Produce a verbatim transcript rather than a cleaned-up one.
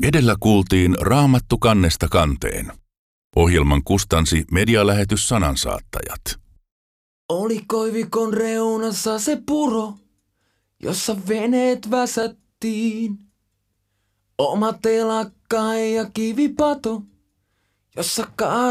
Edellä kuultiin Raamattu kannesta kanteen. Ohjelman kustansi medialähetys Sanansaattajat. Oli koivikon reunassa se puro, jossa veneet väsättiin. Oma telakka ja kivipato, jossa